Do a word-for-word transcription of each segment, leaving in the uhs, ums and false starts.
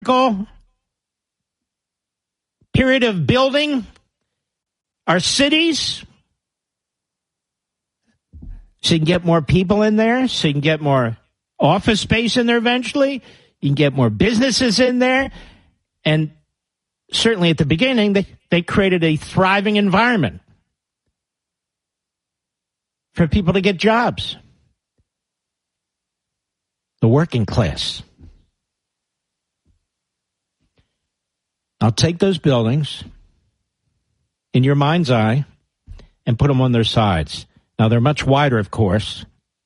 period of building our cities so you can get more people in there, so you can get more office space in there eventually, you can get more businesses in there, and certainly at the beginning, they, they created a thriving environment for people to get jobs. The working class. I'll take those buildings in your mind's eye and put them on their sides. Now, they're much wider, of course.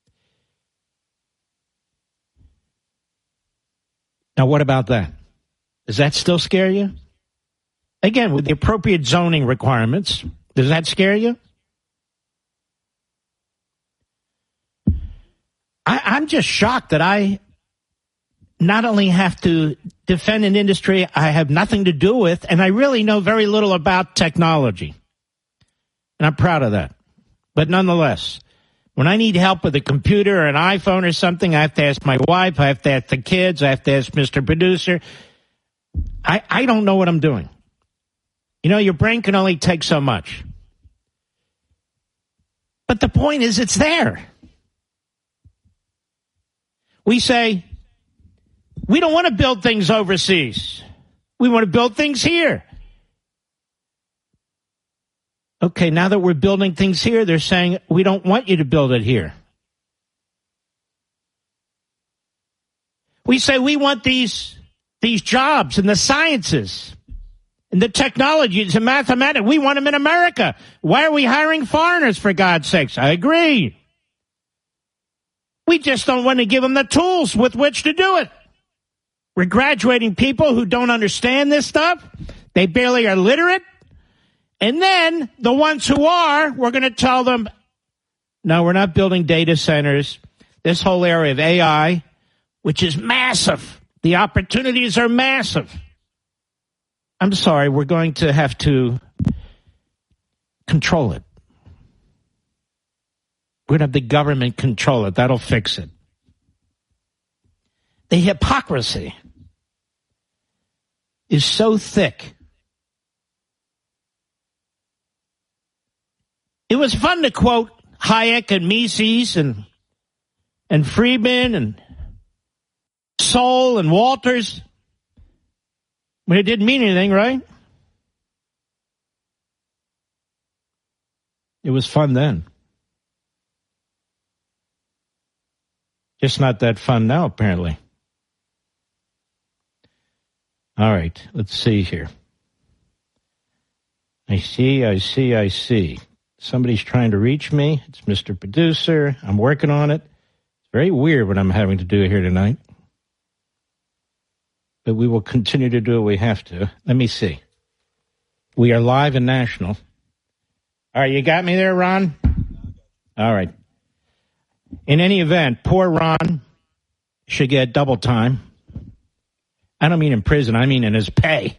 Now, what about that? Does that still scare you? Again, with the appropriate zoning requirements, does that scare you? I, I'm just shocked that I not only have to defend an industry I have nothing to do with, and I really know very little about technology. And I'm proud of that. But nonetheless, when I need help with a computer or an iPhone or something, I have to ask my wife, I have to ask the kids, I have to ask Mister Producer. I, I don't know what I'm doing. You know, your brain can only take so much. But the point is, it's there. We say, we don't want to build things overseas. We want to build things here. Okay, now that we're building things here, they're saying, we don't want you to build it here. We say we want these, these jobs in the sciences, in the technologies and mathematics. We want them in America. Why are we hiring foreigners, for God's sakes? I agree. We just don't want to give them the tools with which to do it. We're graduating people who don't understand this stuff. They barely are literate. And then the ones who are, we're going to tell them, no, we're not building data centers. This whole area of A I, which is massive. The opportunities are massive. I'm sorry, we're going to have to control it. We're going to have the government control it. That'll fix it. The hypocrisy is so thick. It was fun to quote Hayek and Mises and and Friedman and Sol and Walters, but it didn't mean anything, right? It was fun then. Just not that fun now, apparently. All right, let's see here. I see, I see, I see. Somebody's trying to reach me. It's Mister Producer. I'm working on it. It's very weird what I'm having to do here tonight. But we will continue to do what we have to. Let me see. We are live and national. All right, you got me there, Ron? All right. In any event, poor Ron should get double time. I don't mean in prison. I mean in his pay.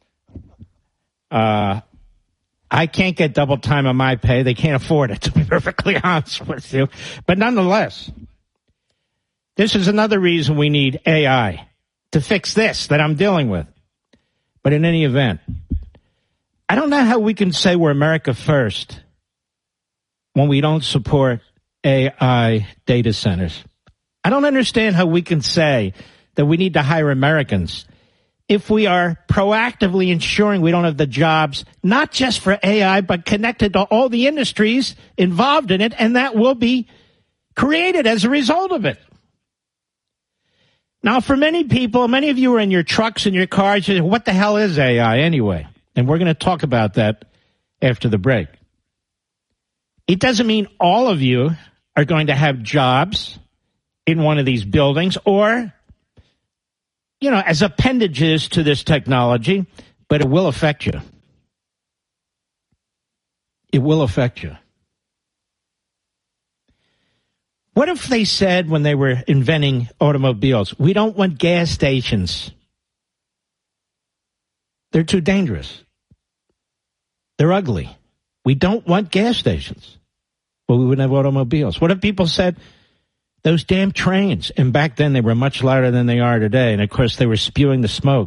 Uh, I can't get double time on my pay. They can't afford it, to be perfectly honest with you. But nonetheless, this is another reason we need A I to fix this that I'm dealing with. But in any event, I don't know how we can say we're America first when we don't support A I data centers. I don't understand how we can say that we need to hire Americans if we are proactively ensuring we don't have the jobs, not just for A I, but connected to all the industries involved in it, and that will be created as a result of it. Now, for many people, many of you are in your trucks and your cars, you say, what the hell is A I anyway? And we're going to talk about that after the break. It doesn't mean all of you are going to have jobs in one of these buildings or, you know, as appendages to this technology, but it will affect you. It will affect you. What if they said when they were inventing automobiles, we don't want gas stations. They're too dangerous. They're ugly. We don't want gas stations. Well, we wouldn't have automobiles. What if people said, Those damn trains. And back then they were much louder than they are today. And of course they were spewing the smoke.